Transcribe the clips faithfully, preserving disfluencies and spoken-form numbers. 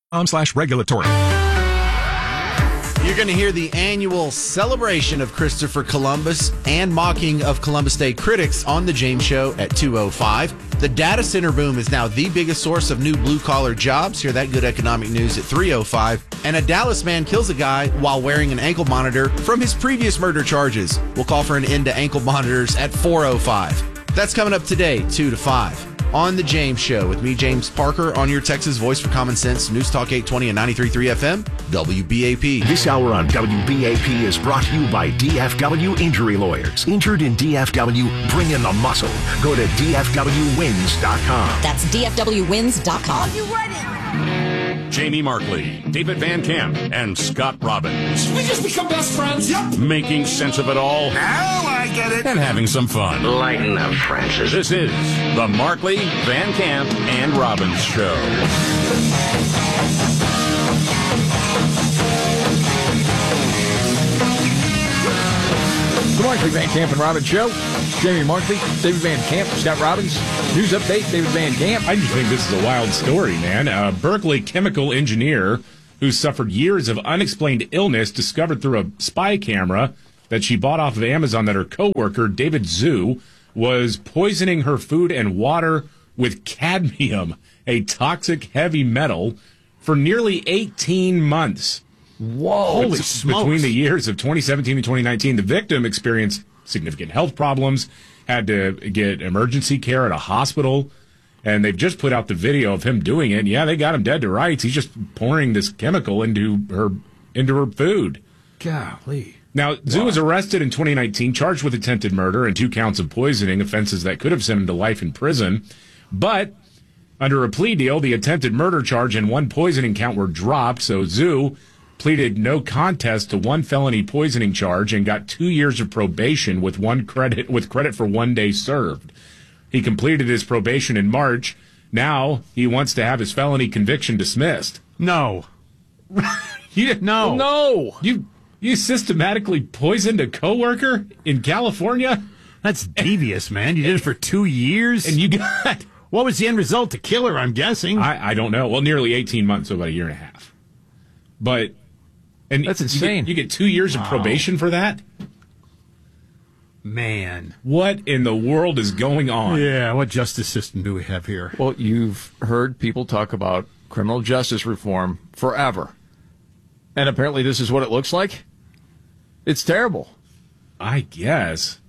slash regulatory. You're going to hear the annual celebration of Christopher Columbus and mocking of Columbus Day critics on The James Show at two oh five. The data center boom is now the biggest source of new blue-collar jobs. Hear that good economic news at three oh five. And a Dallas man kills a guy while wearing an ankle monitor from his previous murder charges. We'll call for an end to ankle monitors at four oh five. That's coming up today, two to five. On The James Show with me, James Parker, on your Texas Voice for Common Sense, News Talk eight twenty and ninety-three point three F M, W B A P. This hour on W B A P is brought to you by D F W Injury Lawyers. Injured in D F W? Bring in the muscle. Go to D F W wins dot com. That's D F W wins dot com. Are you ready? Jamie Markley, David Van Camp, and Scott Robbins. We just become best friends. Yep. Making sense of it all. Now I get it. And having some fun. Lighten up, Francis. This is the Markley, Van Camp, and Robbins Show. The Markley, Van Camp, and Robbins Show. Jamie Markley, David Van Camp, Scott Robbins. News update, David Van Camp. I just think this is a wild story, man. A Berkeley chemical engineer who suffered years of unexplained illness discovered through a spy camera that she bought off of Amazon that her coworker, David Zhu, was poisoning her food and water with cadmium, a toxic heavy metal, for nearly eighteen months. Whoa. Holy Holy smokes. Between the years of twenty seventeen and twenty nineteen, the victim experienced significant health problems, had to get emergency care at a hospital, and they've just put out the video of him doing it. And yeah, they got him dead to rights. He's just pouring this chemical into her into her food. Golly. Now, Zhu was arrested in twenty nineteen, charged with attempted murder and two counts of poisoning, offenses that could have sent him to life in prison. But under a plea deal, the attempted murder charge and one poisoning count were dropped, so Zhu pleaded no contest to one felony poisoning charge and got two years of probation with one credit with credit for one day served. He completed his probation in March. Now he wants to have his felony conviction dismissed. No. you, no. No. You you systematically poisoned a coworker in California? That's devious, man. You did it for two years? And you got... What was the end result? To kill her, I'm guessing. I, I don't know. Well, nearly eighteen months, so about a year and a half. But... And that's insane. You get, you get two years wow. of probation for that? Man. What in the world is going on? Yeah, what justice system do we have here? Well, you've heard people talk about criminal justice reform forever. And apparently this is what it looks like? It's terrible. I guess.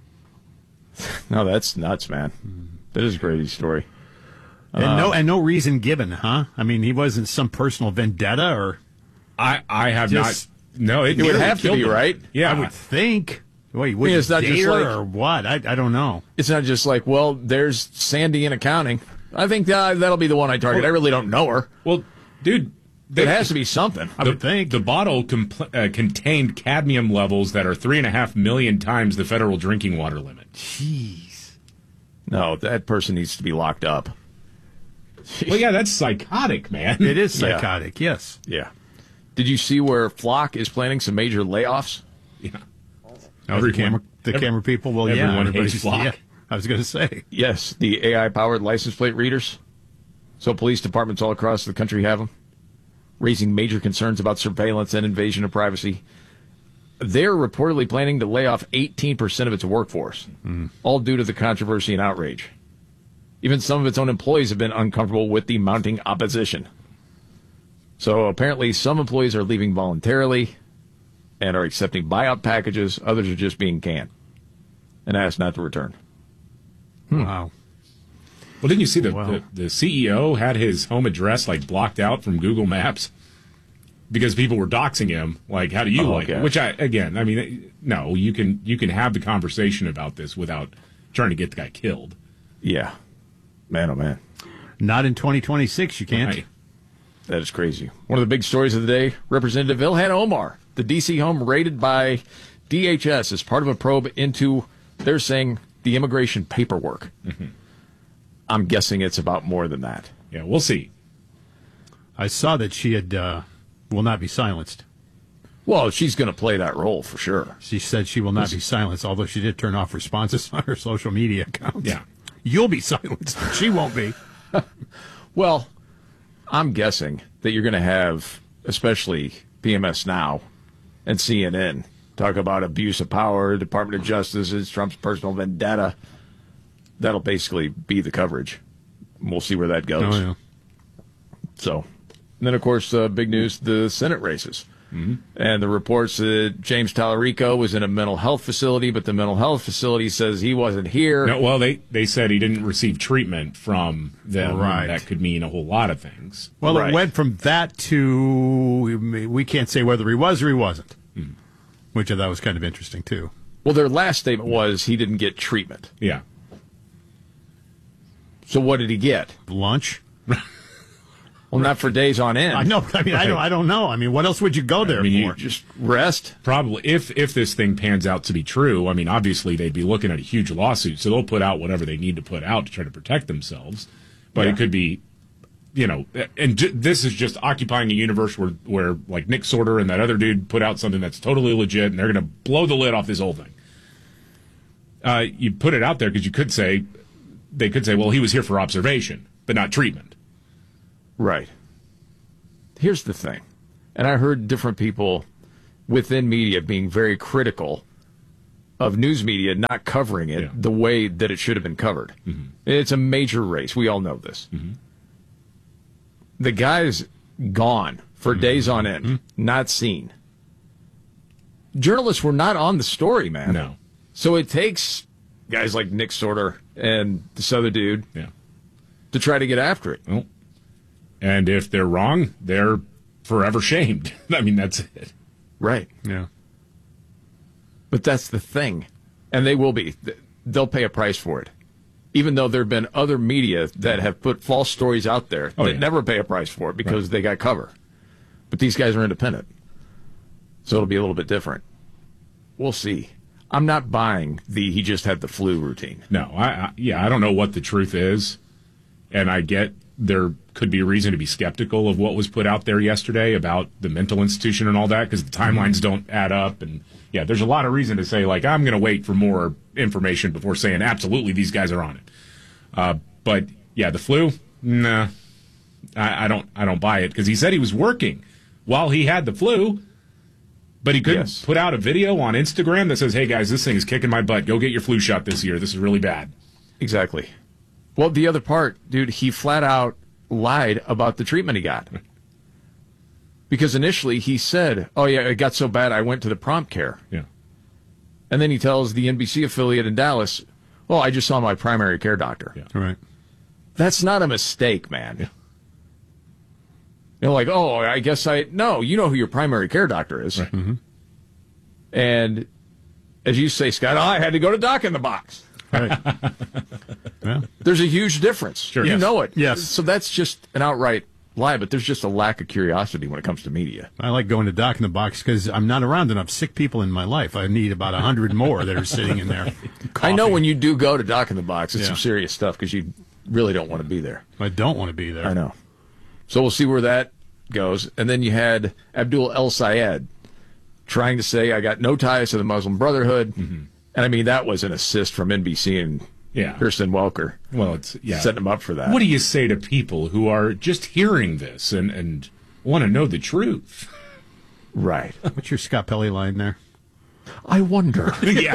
No, that's nuts, man. That is a crazy story. And uh, no and no reason given, huh? I mean, he wasn't some personal vendetta or... I, I have Just, not. No, it, it would have to be, him. right? Yeah. I would think. Wait, would I mean, it's you not dare just like, or what? I, I don't know. It's not just like, well, there's Sandy in accounting. I think uh, that'll be the one I target. Well, I really don't know her. Well, dude, it has to be something. I the, would think. The bottle compl- uh, contained cadmium levels that are three and a half million times the federal drinking water limit. Jeez. No, that person needs to be locked up. Well, yeah, that's psychotic, man. It is psychotic, yeah. yes. Yeah. Did you see where Flock is planning some major layoffs? Yeah. Oh, the camera, the every, camera people. Well, yeah, everyone everybody's hates Flock. Yeah, I was going to say yes, the A I-powered license plate readers. So police departments all across the country have them, raising major concerns about surveillance and invasion of privacy. They're reportedly planning to lay off eighteen percent of its workforce, mm. all due to the controversy and outrage. Even some of its own employees have been uncomfortable with the mounting opposition. So apparently some employees are leaving voluntarily and are accepting buyout packages. Others are just being canned and asked not to return. Hmm. Wow. Well, didn't you see the, wow. the, the C E O had his home address like blocked out from Google Maps because people were doxing him? Like, how do you oh, like okay. it? Which, I again, I mean, no, you can you can have the conversation about this without trying to get the guy killed. Yeah. Man, oh, man. Not in twenty twenty-six, you can't. Right. That is crazy. One of the big stories of the day, Representative Ilhan Omar, the D C home raided by D H S as part of a probe into, they're saying, the immigration paperwork. Mm-hmm. I'm guessing it's about more than that. Yeah, we'll see. I saw that she had uh, will not be silenced. Well, she's going to play that role for sure. She said she will not be silenced, although she did turn off responses on her social media accounts. Yeah. You'll be silenced. She won't be. Well, I'm guessing that you're going to have, especially P M S Now and C N N, talk about abuse of power, Department of Justice is Trump's personal vendetta. That'll basically be the coverage. We'll see where that goes. Oh, yeah. So, and then, of course, uh, big news, the Senate races. Mm-hmm. And the reports that James Tallarico was in a mental health facility, but the mental health facility says he wasn't here. No, well, they, they said he didn't receive treatment from them. Right. That could mean a whole lot of things. Well, Right. it went from that to we can't say whether he was or he wasn't, mm. which I thought was kind of interesting, too. Well, their last statement was he didn't get treatment. Yeah. So what did he get? Lunch? Well, not for days on end. I know. But I mean, I don't. I don't know. I mean, what else would you go there I mean, for? you just Rest? probably if if this thing pans out to be true. I mean, obviously they'd be looking at a huge lawsuit, so they'll put out whatever they need to put out to try to protect themselves. But Yeah. it could be, you know, and j- this is just occupying a universe where where like Nick Sorter and that other dude put out something that's totally legit, and they're going to blow the lid off this whole thing. Uh, you put it out there because you could say, they could say, well, he was here for observation, but not treatment. Right. Here's the thing, and I heard different people within media being very critical of news media not covering it Yeah. the way that it should have been covered. Mm-hmm. It's a major race. We all know this. Mm-hmm. The guy's gone for mm-hmm. days on end, mm-hmm. not seen. Journalists were not on the story, man. No. So it takes guys like Nick Sorter and this other dude Yeah. to try to get after it. Well, and if they're wrong, they're forever shamed. I mean, that's it. Right. Yeah. But that's the thing. And they will be. They'll pay a price for it. Even though there have been other media that have put false stories out there Oh, that yeah. never pay a price for it because Right. they got cover. But these guys are independent. So it'll be a little bit different. We'll see. I'm not buying the he just had the flu routine. No, I, I yeah, I don't know what the truth is, and I get there could be a reason to be skeptical of what was put out there yesterday about the mental institution and all that because the timelines don't add up, and yeah, there's a lot of reason to say like I'm going to wait for more information before saying absolutely these guys are on it. Uh, but yeah, the flu, nah, I, I don't, I don't buy it because he said he was working while he had the flu. But he couldn't Yes. put out a video on Instagram that says, hey, guys, this thing is kicking my butt. Go get your flu shot this year. This is really bad. Exactly. Well, the other part, dude, he flat out lied about the treatment he got. Because initially he said, oh, yeah, it got so bad I went to the prompt care. Yeah. And then he tells the N B C affiliate in Dallas, well, I just saw my primary care doctor. Yeah. All right. That's not a mistake, man. Yeah. You know, like, oh, I guess I... No, you know who your primary care doctor is. Right. Mm-hmm. And as you say, Scott, oh, I had to go to Doc in the Box. Right. Yeah. There's a huge difference. Sure. You Yes. know it. Yes. So that's just an outright lie, but there's just a lack of curiosity when it comes to media. I like going to Doc in the Box because I'm not around enough sick people in my life. I need about a hundred more that are sitting in there. I know coughing. when you do go to Doc in the Box, it's Yeah. some serious stuff because you really don't want to be there. I don't want to be there. I know. So we'll see where that goes. And then you had Abdul El Sayed trying to say, I got no ties to the Muslim Brotherhood. Mm-hmm. And I mean, that was an assist from N B C and Yeah. Kirsten Welker. Well, it's, yeah. Setting them up for that. What do you say to people who are just hearing this and, and want to know the truth? Right. What's your Scott Pelley line there? I wonder. Yeah.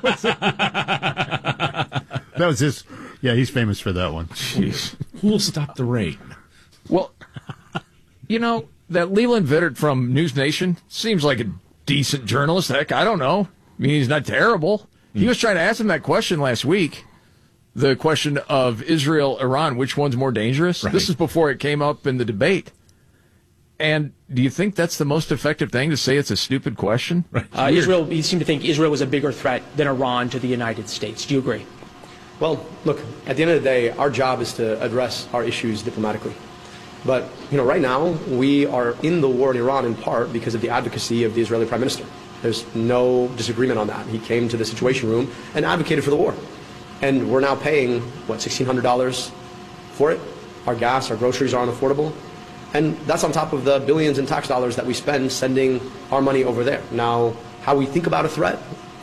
That was his. Yeah, he's famous for that one. Jeez. Who will stop the rain? Well, you know, that Leland Vittert from News Nation seems like a decent journalist. Heck, I don't know. I mean, he's not terrible. He was trying to ask him that question last week. The question of Israel, Iran, which one's more dangerous? Right. This is before it came up in the debate. And do you think that's the most effective thing to say it's a stupid question? Right. Uh, Israel, you seem to think Israel was a bigger threat than Iran to the United States. Do you agree? Well, look, at the end of the day, our job is to address our issues diplomatically. But, you know, right now, we are in the war in Iran in part because of the advocacy of the Israeli Prime Minister. There's no disagreement on that. He came to the Situation Room and advocated for the war. And we're now paying, what, sixteen hundred dollars for it? Our gas, our groceries are unaffordable. And that's on top of the billions in tax dollars that we spend sending our money over there. Now, how we think about a threat,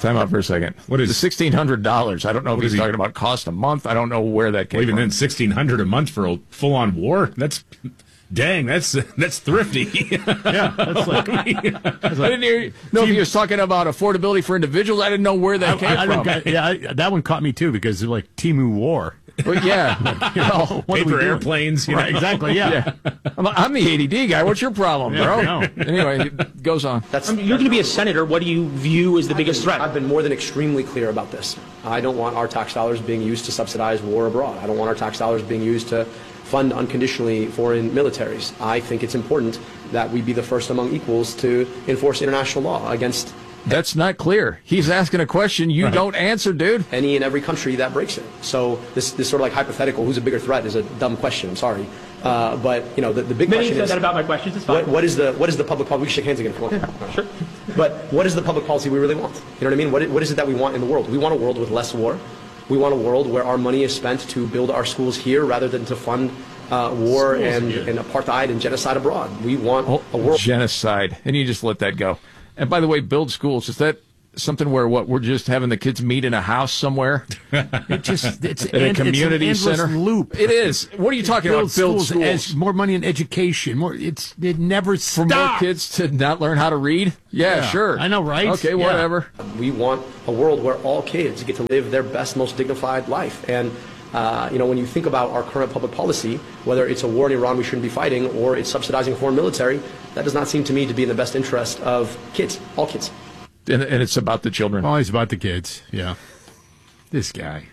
Time out for a second. What is the sixteen hundred dollars? I don't know if he's he, talking about cost a month. I don't know where that came well, even from. then, sixteen hundred a month for a full-on war. That's dang. That's that's thrifty. Yeah, that's like. I didn't hear, know if he was talking about affordability for individuals. I didn't know where that I, came I, I from. don't, yeah, I, that one caught me too because it's like Timu War. Well, yeah, You know, what are we Paper doing? airplanes. You Right, know? exactly. Yeah. yeah. I'm, I'm the A D D guy. What's your problem, Yeah, bro? I know. Anyway, it goes on. That's, I mean, you're going to be a senator. What do you view as the biggest threat? I've been more than extremely clear about this. I don't want our tax dollars being used to subsidize war abroad. I don't want our tax dollars being used to fund unconditionally foreign militaries. I think it's important that we be the first among equals to enforce international law against That's not clear. He's asking a question. You Right. don't answer, dude. any and every country that breaks it. So this, this sort of like hypothetical, who's a bigger threat, is a dumb question. I'm sorry. Uh, but, you know, the, the big Many question said is... that about my questions. It's fine. What, what is the what is the public policy? We can shake hands again if you want. Yeah, sure. But what is the public policy we really want? You know what I mean? What, what is it that we want in the world? We want a world with less war. We want a world where our money is spent to build our schools here rather than to fund uh, war Schools and, here. and apartheid and genocide abroad. We want Oh, a world... genocide. And you just let that go. And by the way, build schools. Is that something where what we're just having the kids meet in a house somewhere? It just it's, At a and community it's an endless center? loop. It is. What are you talking Build about? Build schools, schools. as more money in education. More. It's it never For stops. more kids to not learn how to read? Yeah, Yeah, sure. I know, right? Okay, Yeah. whatever. We want a world where all kids get to live their best, most dignified life. And, uh, you know, when you think about our current public policy, whether it's a war in Iran we shouldn't be fighting or it's subsidizing foreign military, that does not seem to me to be in the best interest of kids, all kids. And, and it's about the children. Always about the kids. Yeah. This guy.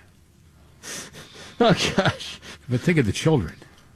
Oh, gosh. But think of the children.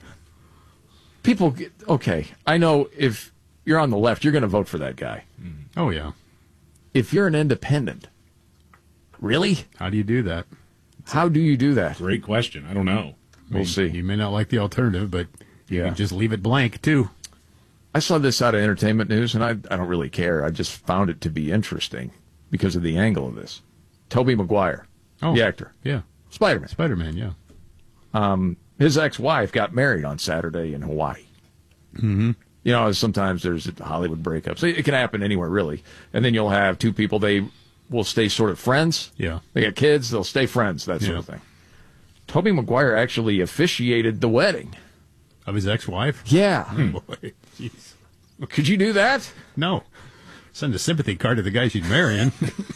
People, get, okay, I know if you're on the left, you're going to vote for that guy. Oh yeah. If you're an independent, really? How do you do that? How do you do that? Great question. I don't know. We'll I mean, see. You may not like the alternative, but you Yeah. can just leave it blank too. I saw this out of entertainment news, and I, I don't really care. I just found it to be interesting because of the angle of this. Tobey Maguire, Oh, the actor, Yeah. Spider-Man. Spider-Man. Yeah. Um, his ex-wife got married on Saturday in Hawaii. Mm-hmm. You know, sometimes there's Hollywood breakups. It can happen anywhere, really. And then you'll have two people, they will stay sort of friends. Yeah. They got kids, they'll stay friends, that sort Yeah. of thing. Tobey Maguire actually officiated the wedding. Of his ex-wife. Yeah. Boy. Jeez. Could you do that? No. Send a sympathy card to the guy she's marrying.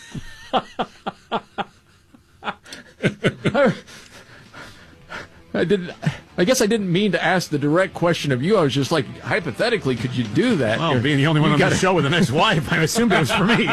I didn't. I guess I didn't mean to ask the direct question of you. I was just like, hypothetically, could you do that? Well, being the only one You on gotta- the show with an ex-wife, I assumed it was for me.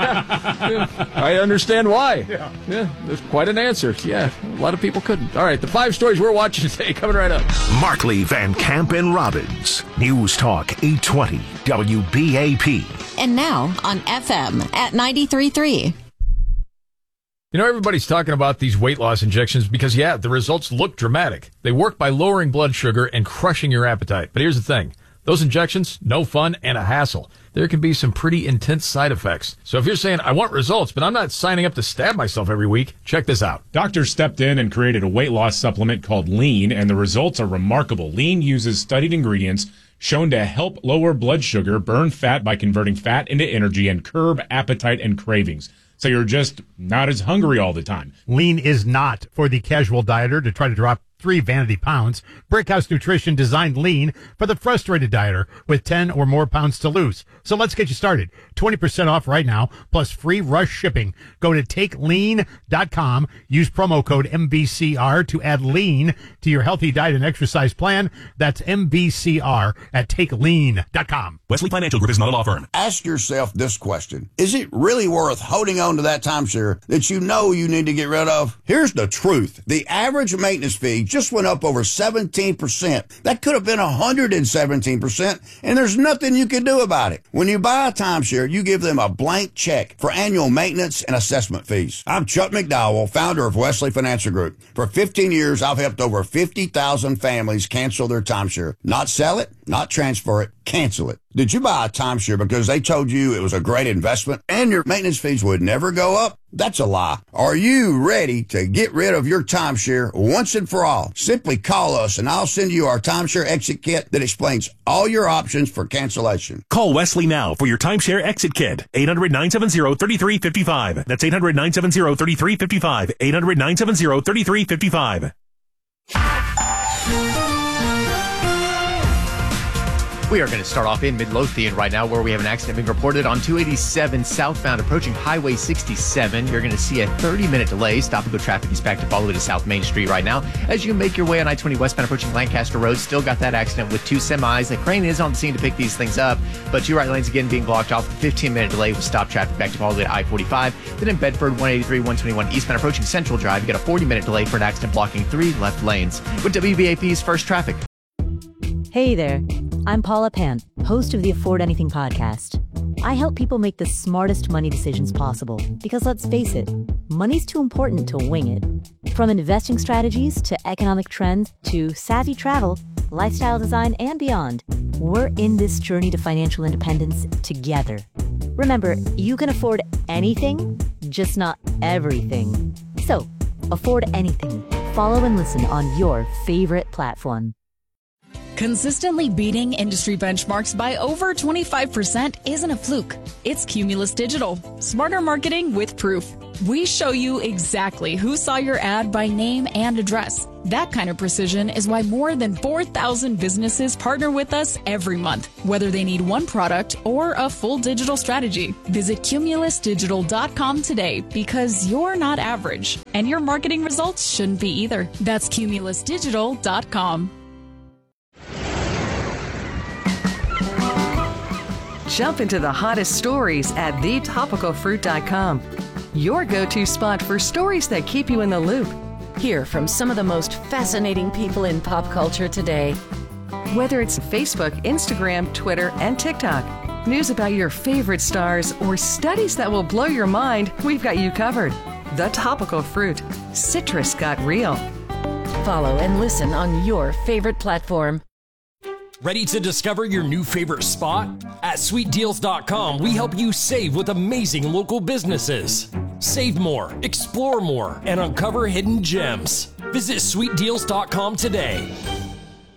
I understand why. Yeah. yeah, there's quite an answer. Yeah, a lot of people couldn't. All right, the five stories we're watching today coming right up. Markley, Van Camp, and Robbins. News Talk eight twenty W B A P. And now on F M at ninety-three point three. You know, everybody's talking about these weight loss injections because, yeah, the results look dramatic. They work by lowering blood sugar and crushing your appetite. But here's the thing. Those injections, no fun and a hassle. There can be some pretty intense side effects. So if you're saying, I want results, but I'm not signing up to stab myself every week, check this out. Doctors stepped in and created a weight loss supplement called Lean, and the results are remarkable. Lean uses studied ingredients shown to help lower blood sugar, burn fat by converting fat into energy, and curb appetite and cravings. So you're just not as hungry all the time. Lean is not for the casual dieter to try to drop three vanity pounds. Brickhouse Nutrition designed Lean for the frustrated dieter with ten or more pounds to lose. So let's get you started. twenty percent off right now, plus free rush shipping. Go to take lean dot com. Use promo code M B C R to add lean to your healthy diet and exercise plan. That's M B C R at take lean dot com. Wesley Financial Group is not a law firm. Ask yourself this question. Is it really worth holding on to that timeshare that you know you need to get rid of? Here's the truth. The average maintenance fee just went up over seventeen percent. That could have been one hundred seventeen percent, and there's nothing you can do about it. When you buy a timeshare, you give them a blank check for annual maintenance and assessment fees. I'm Chuck McDowell, founder of Wesley Financial Group. For fifteen years, I've helped over fifty thousand families cancel their timeshare. Not sell it, not transfer it, cancel it. Did you buy a timeshare because they told you it was a great investment and your maintenance fees would never go up? That's a lie. Are you ready to get rid of your timeshare once and for all? Simply call us and I'll send you our timeshare exit kit that explains all your options for cancellation. Call Wesley now for your timeshare exit kit. eight hundred, nine seven zero, three three five five. That's eight hundred, nine seven zero, three three five five. eight hundred, nine seven zero, three three five five. We are going to start off in Midlothian right now, where we have an accident being reported on two eighty-seven southbound approaching Highway sixty-seven. You're going to see a thirty-minute delay. Stop and go traffic is backed up all the way to South Main Street right now. As you make your way on I twenty westbound approaching Lancaster Road, still got that accident with two semis. The crane is on the scene to pick these things up, but two right lanes again being blocked off. fifteen-minute delay with stop traffic backed up all the way to I forty-five. Then in Bedford, one eighty-three, one twenty-one eastbound approaching Central Drive, you got a forty-minute delay for an accident blocking three left lanes. With W B A P's First Traffic. Hey there, I'm Paula Pant, host of the Afford Anything podcast. I help people make the smartest money decisions possible because, let's face it, money's too important to wing it. From investing strategies to economic trends to savvy travel, lifestyle design, and beyond, we're in this journey to financial independence together. Remember, you can afford anything, just not everything. So, afford anything. Follow and listen on your favorite platform. Consistently beating industry benchmarks by over twenty-five percent isn't a fluke. It's Cumulus Digital. Smarter marketing with proof. We show you exactly who saw your ad by name and address. That kind of precision is why more than four thousand businesses partner with us every month, whether they need one product or a full digital strategy. Visit cumulus digital dot com today, because you're not average, and your marketing results shouldn't be either. That's cumulus digital dot com. Jump into the hottest stories at the topical fruit dot com. Your go-to spot for stories that keep you in the loop. Hear from some of the most fascinating people in pop culture today. Whether it's Facebook, Instagram, Twitter, and TikTok, news about your favorite stars, or studies that will blow your mind, we've got you covered. The Topical Fruit. Citrus got real. Follow and listen on your favorite platform. Ready to discover your new favorite spot? At sweet deals dot com, we help you save with amazing local businesses. Save more, explore more, and uncover hidden gems. Visit sweet deals dot com today.